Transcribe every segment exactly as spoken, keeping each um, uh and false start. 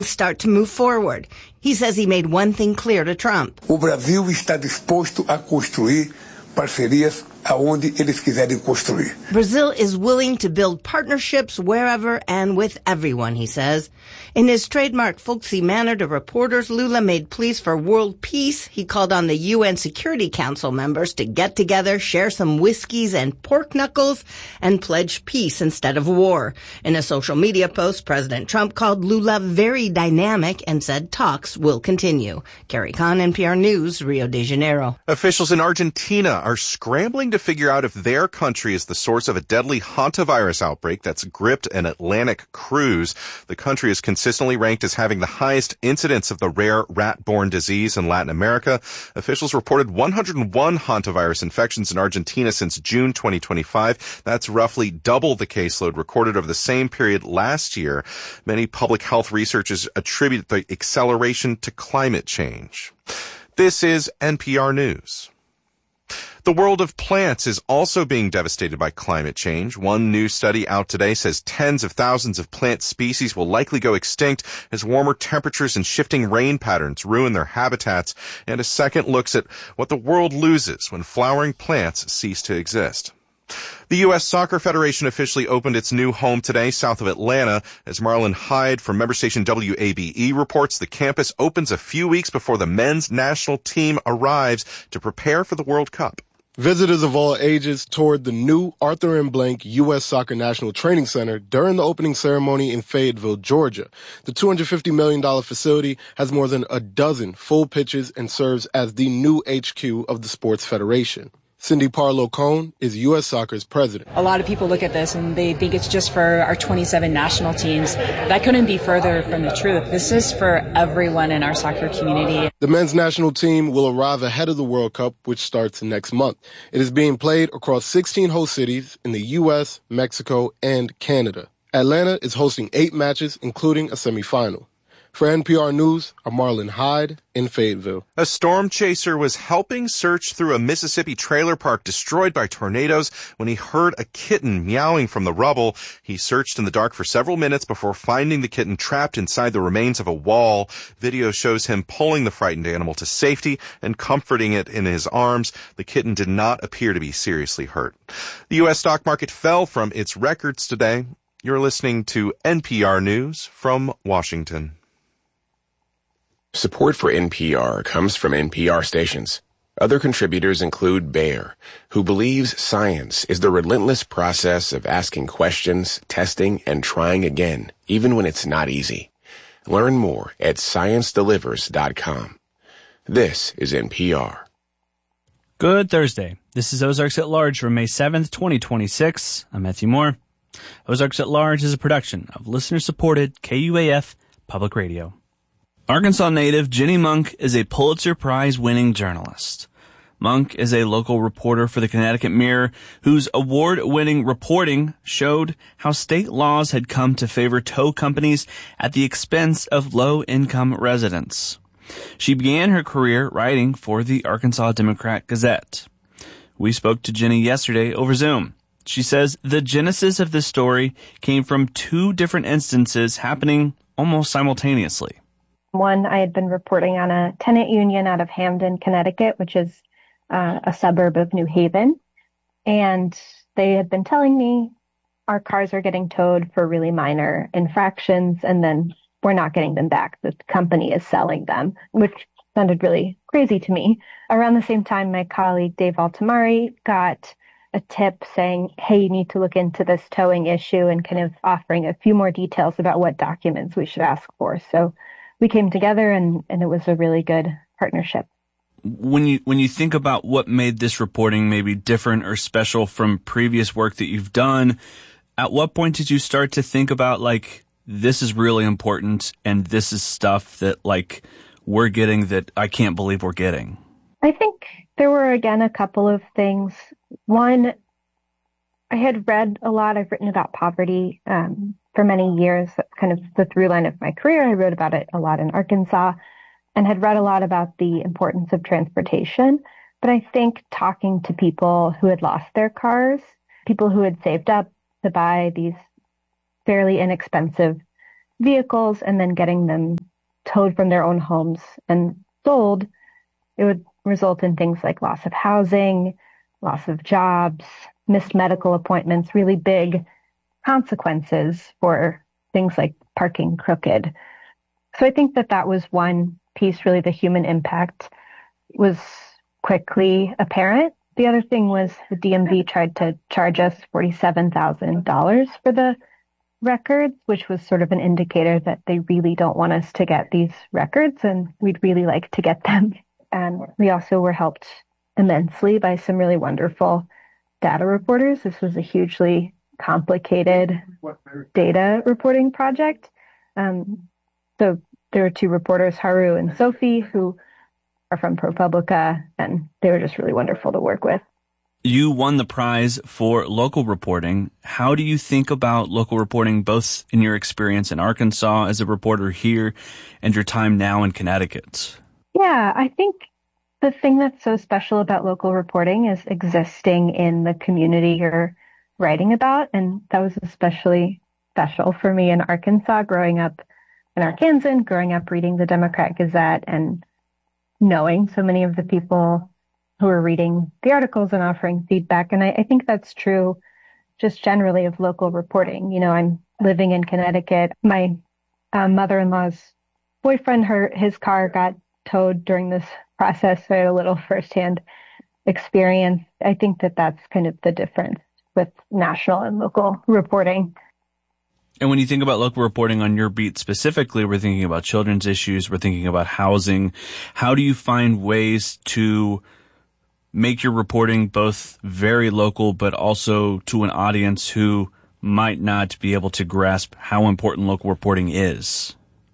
start to move forward. He says he made one thing clear to Trump. O Brasil está disposto a construir parcerias aonde eles quiserem construir. Brazil is willing to build partnerships wherever and with everyone, he says. In his trademark folksy manner to reporters, Lula made pleas for world peace. He called on the U N Security Council members to get together, share some whiskeys and pork knuckles, and pledge peace instead of war. In a social media post, President Trump called Lula very dynamic and said talks will continue. Carrie Kahn, N P R News, Rio de Janeiro. Officials in Argentina are scrambling to figure out if their country is the source of a deadly hantavirus outbreak that's gripped an Atlantic cruise. The country is consistently ranked as having the highest incidence of the rare rat-borne disease in Latin America. Officials reported one hundred one hantavirus infections in Argentina since June twenty twenty-five. That's roughly double the caseload recorded over the same period last year. Many public health researchers attribute the acceleration to climate change. This is N P R News. The world of plants is also being devastated by climate change. One new study out today says tens of thousands of plant species will likely go extinct as warmer temperatures and shifting rain patterns ruin their habitats. And a second looks at what the world loses when flowering plants cease to exist. The U S Soccer Federation officially opened its new home today south of Atlanta. As Marlon Hyde from member station W A B E reports, the campus opens a few weeks before the men's national team arrives to prepare for the World Cup. Visitors of all ages toured the new Arthur M. Blank U S Soccer National Training Center during the opening ceremony in Fayetteville, Georgia. The two hundred fifty million dollars facility has more than a dozen full pitches and serves as the new H Q of the Sports Federation. Cindy Parlow-Cohn is U S Soccer's president. A lot of people look at this and they think it's just for our twenty-seven national teams. That couldn't be further from the truth. This is for everyone in our soccer community. The men's national team will arrive ahead of the World Cup, which starts next month. It is being played across sixteen host cities in the U S, Mexico, and Canada. Atlanta is hosting eight matches, including a semifinal. For N P R News, I'm Marlon Hyde in Fayetteville. A storm chaser was helping search through a Mississippi trailer park destroyed by tornadoes when he heard a kitten meowing from the rubble. He searched in the dark for several minutes before finding the kitten trapped inside the remains of a wall. Video shows him pulling the frightened animal to safety and comforting it in his arms. The kitten did not appear to be seriously hurt. The U S stock market fell from its records today. You're listening to N P R News from Washington. Support for N P R comes from N P R stations. Other contributors include Bayer, who believes science is the relentless process of asking questions, testing, and trying again, even when it's not easy. Learn more at science delivers dot com. This is N P R. Good Thursday. This is Ozarks at Large for May seventh, twenty twenty-six. I'm Matthew Moore. Ozarks at Large is a production of listener-supported K U A F Public Radio. Arkansas native Jenny Monk is a Pulitzer Prize-winning journalist. Monk is a local reporter for the Connecticut Mirror whose award-winning reporting showed how state laws had come to favor tow companies at the expense of low-income residents. She began her career writing for the Arkansas Democrat-Gazette. We spoke to Jenny yesterday over Zoom. She says the genesis of this story came from two different instances happening almost simultaneously. One, I had been reporting on a tenant union out of Hamden, Connecticut, which is uh, a suburb of New Haven. And they had been telling me our cars are getting towed for really minor infractions, and then we're not getting them back. The company is selling them, which sounded really crazy to me. Around the same time, my colleague Dave Altamari got a tip saying, hey, you need to look into this towing issue, and kind of offering a few more details about what documents we should ask for. So we came together, and, and it was a really good partnership. When you when you think about what made this reporting maybe different or special from previous work that you've done, at what point did you start to think about, like, this is really important and this is stuff that, like, we're getting that I can't believe we're getting? I think there were, again, a couple of things. One, I had read a lot. I've written about poverty um, for many years. That's kind of the through line of my career. I wrote about it a lot in Arkansas and had read a lot about the importance of transportation. But I think talking to people who had lost their cars, people who had saved up to buy these fairly inexpensive vehicles and then getting them towed from their own homes and sold, it would result in things like loss of housing, loss of jobs, missed medical appointments, really big consequences for things like parking crooked. So I think that that was one piece, really the human impact was quickly apparent. The other thing was the D M V tried to charge us forty-seven thousand dollars for the records, which was sort of an indicator that they really don't want us to get these records, and we'd really like to get them. And we also were helped immensely by some really wonderful data reporters. This was a hugely complicated data reporting project. Um, so there were two reporters, Haru and Sophie, who are from ProPublica, and they were just really wonderful to work with. You won the prize for local reporting. How do you think about local reporting, both in your experience in Arkansas as a reporter here and your time now in Connecticut? Yeah, I think the thing that's so special about local reporting is existing in the community you're writing about. And that was especially special for me in Arkansas, growing up in Arkansas, growing up reading the Democrat Gazette and knowing so many of the people who are reading the articles and offering feedback. And I, I think that's true just generally of local reporting. You know, I'm living in Connecticut. My uh, mother-in-law's boyfriend, her his car got towed during this process, so I had a little firsthand experience. I think that that's kind of the difference with national and local reporting. And when you think about local reporting on your beat specifically, we're thinking about children's issues, we're thinking about housing. How do you find ways to make your reporting both very local, but also to an audience who might not be able to grasp how important local reporting is?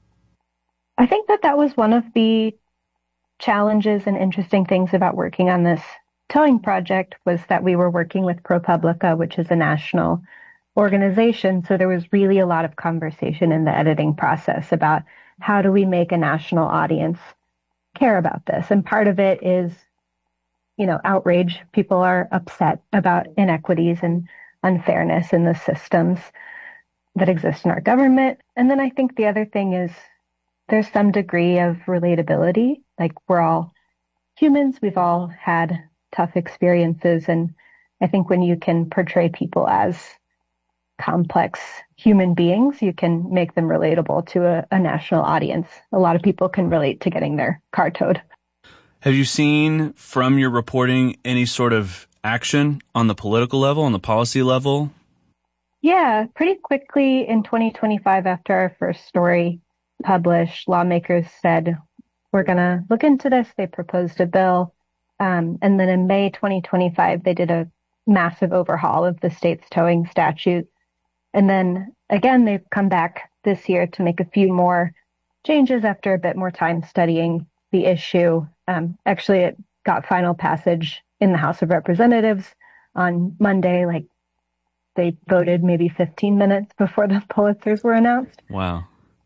I think that that was one of the challenges and interesting things about working on this towing project was that we were working with ProPublica, which is a national organization. So there was really a lot of conversation in the editing process about how do we make a national audience care about this? And part of it is, you know, outrage. People are upset about inequities and unfairness in the systems that exist in our government. And then I think the other thing is there's some degree of relatability. Like we're all humans. We've all had tough experiences. And I think when you can portray people as complex human beings, you can make them relatable to a, a national audience. A lot of people can relate to getting their car towed. Have you seen from your reporting any sort of action on the political level, on the policy level? Yeah, pretty quickly in twenty twenty-five, after our first story published, lawmakers said, we're going to look into this. They proposed a bill. Um, and then in May twenty twenty-five, they did a massive overhaul of the state's towing statute. And then again, they've come back this year to make a few more changes after a bit more time studying the issue. Um, actually, it got final passage in the House of Representatives on Monday. Like they voted maybe fifteen minutes before the Pulitzers were announced. Wow.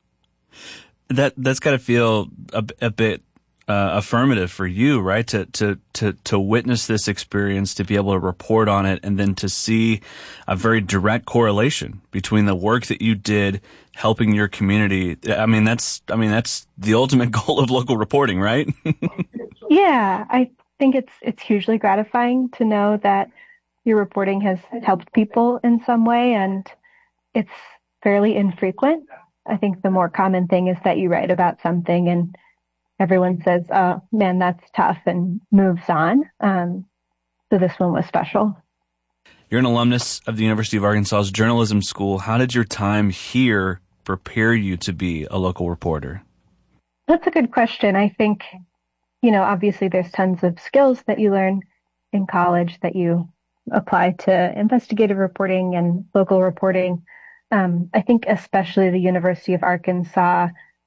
That, that's got to feel a, a bit uh, affirmative for you, right? To, to, to, to witness this experience, to be able to report on it, and then to see a very direct correlation between the work that you did helping your community. I mean, that's, I mean, that's the ultimate goal of local reporting, right? Yeah, I think it's, it's hugely gratifying to know that your reporting has helped people in some way, and it's fairly infrequent. I think the more common thing is that you write about something and everyone says, oh, man, that's tough, and moves on. Um, so this one was special. You're an alumnus of the University of Arkansas's journalism school. How did your time here prepare you to be a local reporter? That's a good question. I think, you know, obviously there's tons of skills that you learn in college that you apply to investigative reporting and local reporting. Um, I think especially the University of Arkansas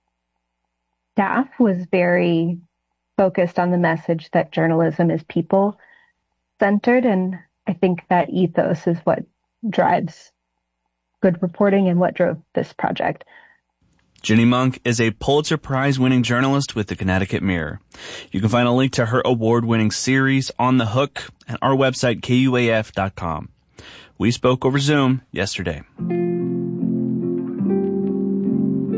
staff was very focused on the message that journalism is people-centered, and I think that ethos is what drives good reporting and what drove this project. Jenny Monk is a Pulitzer Prize-winning journalist with the Connecticut Mirror. You can find a link to her award-winning series, On the Hook, at our website, K U A F dot com. We spoke over Zoom yesterday.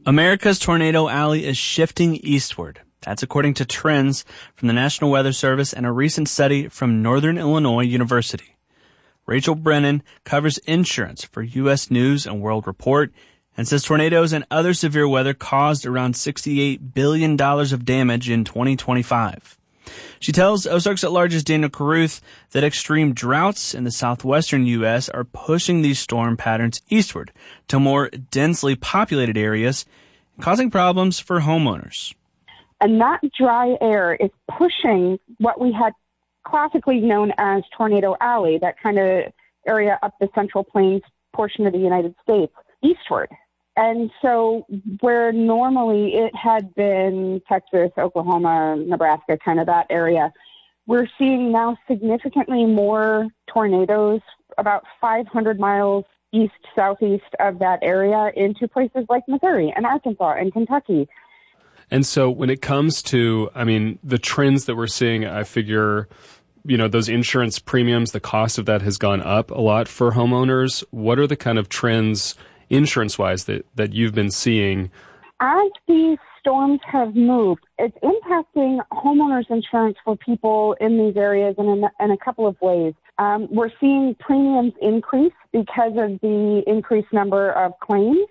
America's tornado alley is shifting eastward. That's according to trends from the National Weather Service and a recent study from Northern Illinois University. Rachel Brennan covers insurance for U S News and World Report and says tornadoes and other severe weather caused around sixty-eight billion dollars of damage in twenty twenty-five. She tells Ozarks at Large's Daniel Carruth that extreme droughts in the southwestern U S are pushing these storm patterns eastward to more densely populated areas, causing problems for homeowners. And that dry air is pushing what we had classically known as Tornado Alley, that kind of area up the Central Plains portion of the United States, eastward. And so where normally it had been Texas, Oklahoma, Nebraska, kind of that area, we're seeing now significantly more tornadoes about five hundred miles east, southeast of that area into places like Missouri and Arkansas and Kentucky. And so when it comes to, I mean, the trends that we're seeing, I figure, you know, those insurance premiums, the cost of that has gone up a lot for homeowners. What are the kind of trends insurance-wise that, that you've been seeing? As these storms have moved, it's impacting homeowners insurance for people in these areas in a, in a couple of ways. Um, we're seeing premiums increase because of the increased number of claims.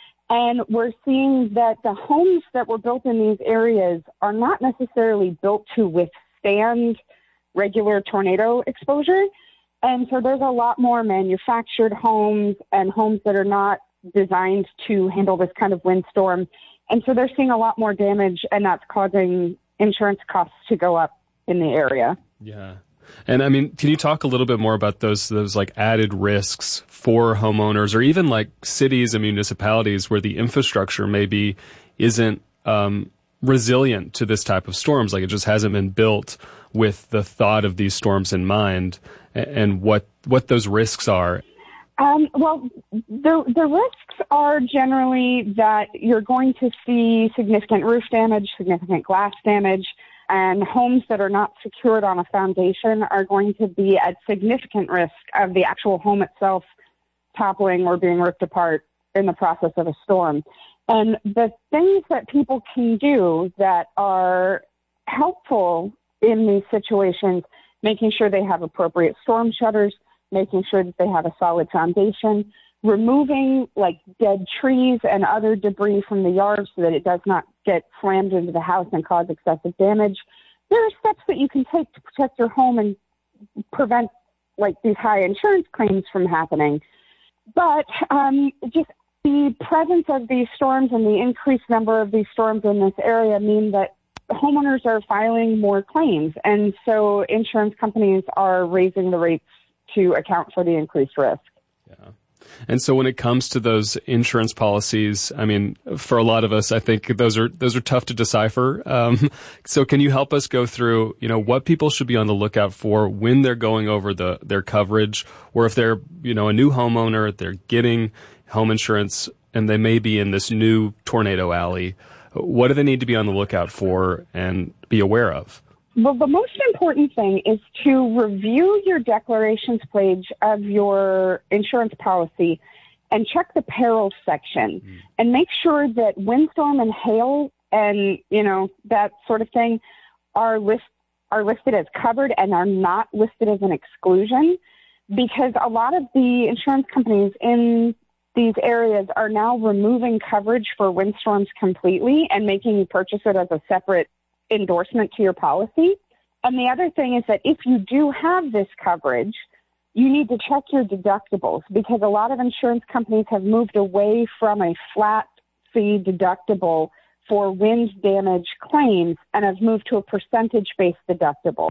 And we're seeing that the homes that were built in these areas are not necessarily built to withstand regular tornado exposure. And so there's a lot more manufactured homes and homes that are not designed to handle this kind of windstorm. And so they're seeing a lot more damage, and that's causing insurance costs to go up in the area. Yeah. And I mean, can you talk a little bit more about those those like added risks for homeowners, or even like cities and municipalities where the infrastructure maybe isn't um, resilient to this type of storms? Like it just hasn't been built with the thought of these storms in mind, and what what those risks are. Um, well, the the risks are generally that you're going to see significant roof damage, significant glass damage. And homes that are not secured on a foundation are going to be at significant risk of the actual home itself toppling or being ripped apart in the process of a storm. And the things that people can do that are helpful in these situations, making sure they have appropriate storm shutters, making sure that they have a solid foundation, removing like dead trees and other debris from the yard so that it does not get slammed into the house and cause excessive damage. There are steps that you can take to protect your home and prevent like these high insurance claims from happening. But um, just the presence of these storms and the increased number of these storms in this area mean that homeowners are filing more claims. And so insurance companies are raising the rates to account for the increased risk. Yeah. And so when it comes to those insurance policies, I mean, for a lot of us, I think those are those are tough to decipher. Um, so can you help us go through, you know, what people should be on the lookout for when they're going over the their coverage, or if they're, you know, a new homeowner, they're getting home insurance and they may be in this new tornado alley. What do they need to be on the lookout for and be aware of? Well, the most important thing is to review your declarations page of your insurance policy and check the perils section mm. and make sure that windstorm and hail and, you know, that sort of thing are list are listed as covered and are not listed as an exclusion, because a lot of the insurance companies in these areas are now removing coverage for windstorms completely and making you purchase it as a separate endorsement to your policy. And the other thing is that if you do have this coverage, you need to check your deductibles, because a lot of insurance companies have moved away from a flat fee deductible for wind damage claims and have moved to a percentage-based deductible.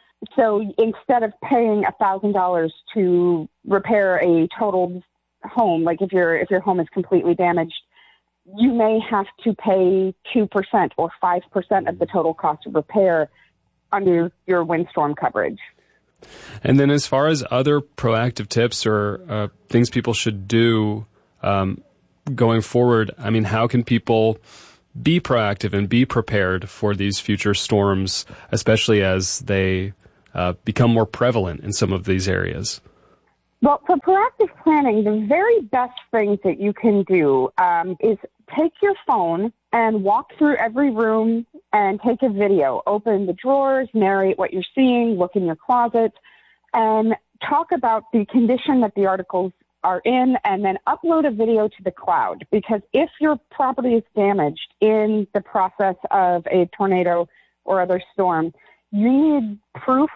So instead of paying one thousand dollars to repair a totaled home, like if your if your home is completely damaged, you may have to pay two percent or five percent of the total cost of repair under your windstorm coverage. And then as far as other proactive tips or uh, things people should do um, going forward, I mean, how can people be proactive and be prepared for these future storms, especially as they uh, become more prevalent in some of these areas? Well, for proactive planning, the very best things that you can do um, is take your phone and walk through every room and take a video. Open the drawers, narrate what you're seeing, look in your closet, and talk about the condition that the articles are in, and then upload a video to the cloud. Because if your property is damaged in the process of a tornado or other storm, you need proof